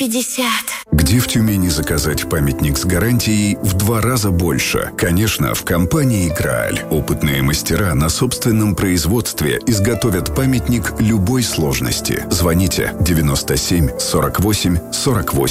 50. Где в Тюмени заказать памятник с гарантией в 2 раза больше? Конечно, в компании «Грааль». Опытные мастера на собственном производстве изготовят памятник любой сложности. Звоните 97 48 48.